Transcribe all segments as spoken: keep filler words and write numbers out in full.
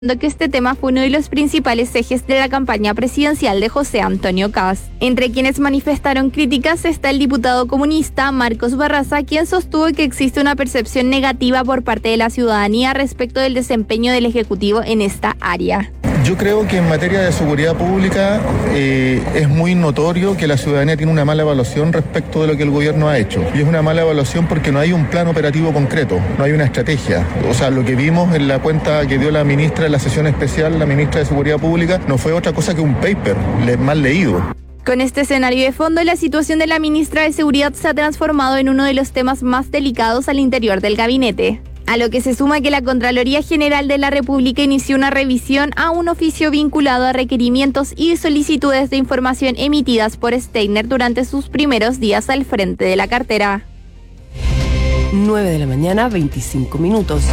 que este tema fue uno de los principales ejes de la campaña presidencial de José Antonio Kast. Entre quienes manifestaron críticas está el diputado comunista Marcos Barraza, quien sostuvo que existe una percepción negativa por parte de la ciudadanía respecto del desempeño del Ejecutivo en esta área. Yo creo que en materia de seguridad pública eh, es muy notorio que la ciudadanía tiene una mala evaluación respecto de lo que el gobierno ha hecho. Y es una mala evaluación porque no hay un plan operativo concreto, no hay una estrategia. O sea, lo que vimos en la cuenta que dio la ministra en la sesión especial, la ministra de Seguridad Pública, no fue otra cosa que un paper le- mal leído. Con este escenario de fondo, la situación de la ministra de Seguridad se ha transformado en uno de los temas más delicados al interior del gabinete. A lo que se suma que la Contraloría General de la República inició una revisión a un oficio vinculado a requerimientos y solicitudes de información emitidas por Steiner durante sus primeros días al frente de la cartera. nueve de la mañana, veinticinco minutos.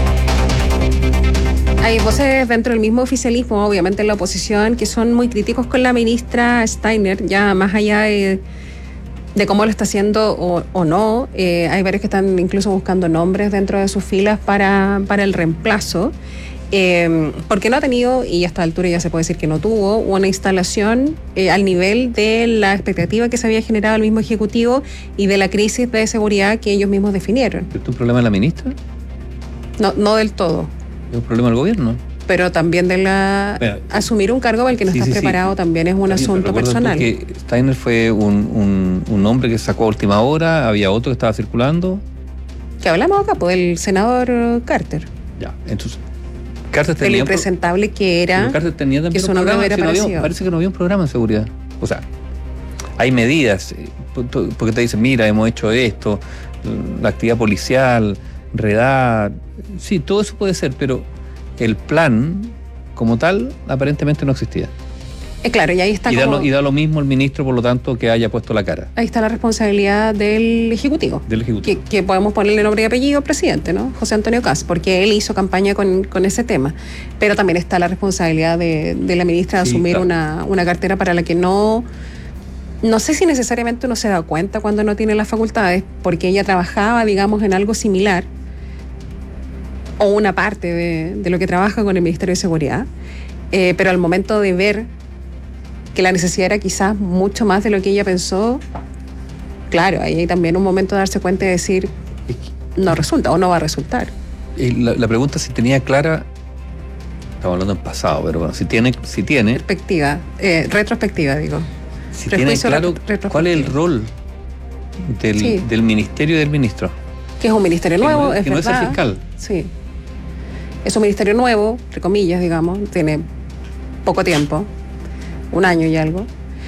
Hay voces dentro del mismo oficialismo, obviamente en la oposición, que son muy críticos con la ministra Steiner, ya más allá de, de cómo lo está haciendo o, o no. Eh, hay varios que están incluso buscando nombres dentro de sus filas para, para el reemplazo, eh, porque no ha tenido, y a esta altura ya se puede decir que no tuvo, una instalación eh, al nivel de la expectativa que se había generado el mismo Ejecutivo y de la crisis de seguridad que ellos mismos definieron. ¿Es un problema de la ministra? No, no del todo. ¿Es un problema del gobierno? Pero también de la Pero, asumir un cargo para el que no sí, estás sí, sí. preparado también es un También, asunto pero personal. Que Steiner fue un, un, un hombre que sacó a última hora, había otro que estaba circulando. Que hablamos acá, pues, del senador Carter. Ya, entonces, Carter Del tenía... impresentable que era, pero Carter tenía también que un su nombre programa, hubiera si no había- aparecido. parece que no había un programa de seguridad. O sea, hay medidas, eh, porque te dicen, mira, hemos hecho esto, la actividad policial, redar, sí, todo eso puede ser, pero el plan como tal aparentemente no existía. Eh, claro, y ahí está Y da, como- lo, y da lo mismo el ministro, por lo tanto, que haya puesto la cara ahí está la responsabilidad del Ejecutivo. del Ejecutivo. Que, que podemos ponerle nombre y apellido al presidente, ¿no? José Antonio Kast, porque él hizo campaña con, con ese tema. Pero también está la responsabilidad de, de la ministra de Sí, asumir claro. una, una cartera para la que no... No sé si necesariamente uno se da cuenta cuando no tiene las facultades, porque ella trabajaba, digamos, en algo similar, o una parte de, de lo que trabaja con el Ministerio de Seguridad, eh, pero al momento de ver que la necesidad era quizás mucho más de lo que ella pensó, claro, ahí hay también un momento de darse cuenta y decir, no resulta o no va a resultar. Y la, la pregunta si tenía clara, estamos hablando en pasado, pero bueno, si tiene, si tiene, Perspectiva, eh, retrospectiva, digo. si tiene Prejuicio claro retro- cuál es el retrospectivo. rol del, Sí. del ministerio y del ministro. Que es un ministerio Que nuevo, no- es que no es el verdad. fiscal. Sí. Es un ministerio nuevo, entre comillas, digamos, tiene poco tiempo, un año y algo.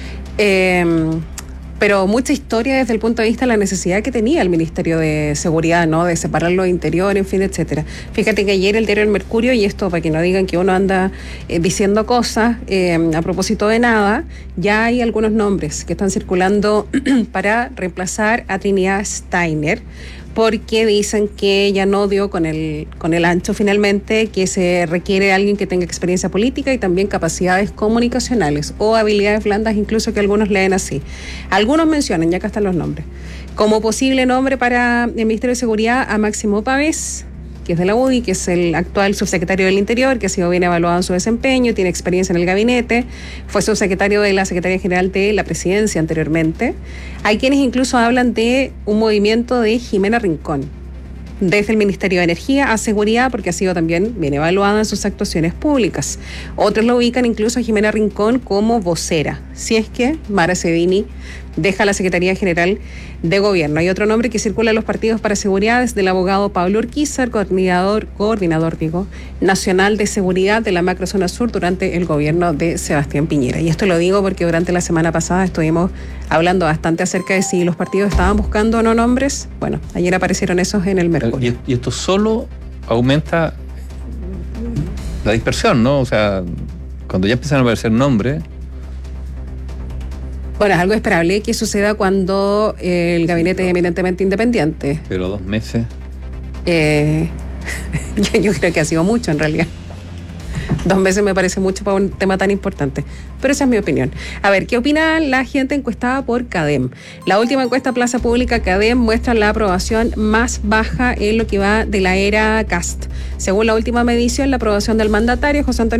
Eh, pero mucha historia desde el punto de vista de la necesidad que tenía el Ministerio de Seguridad, ¿no? De separar lo interior, en fin, etcétera. Fíjate que ayer el diario El Mercurio, y esto para que no digan que uno anda eh, diciendo cosas eh, a propósito de nada, ya hay algunos nombres que están circulando para reemplazar a Trinidad Steiner, porque dicen que ella no dio con el, con el ancho finalmente, que se requiere alguien que tenga experiencia política y también capacidades comunicacionales o habilidades blandas, incluso que algunos leen así. Algunos mencionan, ya acá están los nombres, como posible nombre para el Ministerio de Seguridad a Máximo Pávez, que es de la U D I, que es el actual subsecretario del Interior, que ha sido bien evaluado en su desempeño, tiene experiencia en el gabinete, fue subsecretario de la Secretaría General de la Presidencia anteriormente. Hay quienes incluso hablan de un movimiento de Jimena Rincón, desde el Ministerio de Energía a Seguridad, porque ha sido también bien evaluada en sus actuaciones públicas. Otros lo ubican incluso a Jimena Rincón como vocera, si es que Mara Cedini deja la Secretaría General de Gobierno. Hay otro nombre que circula en los partidos para seguridad, es del abogado Pablo Urquizar, coordinador, coordinador digo, nacional de seguridad de la macrozona sur durante el gobierno de Sebastián Piñera. Y esto lo digo porque durante la semana pasada estuvimos hablando bastante acerca de si los partidos estaban buscando o no nombres. Bueno, ayer aparecieron esos en el Mercurio. Y, y esto solo aumenta la dispersión, ¿no? O sea, cuando ya empiezan a aparecer nombres. Bueno, es algo esperable que suceda cuando eh, el gabinete es eminentemente independiente. Pero dos meses. Eh, yo, yo creo que ha sido mucho en realidad. Dos meses me parece mucho para un tema tan importante, pero esa es mi opinión. A ver, ¿qué opina la gente encuestada por CADEM? La última encuesta Plaza Pública CADEM muestra la aprobación más baja en lo que va de la era Cast. Según la última medición, la aprobación del mandatario José Antonio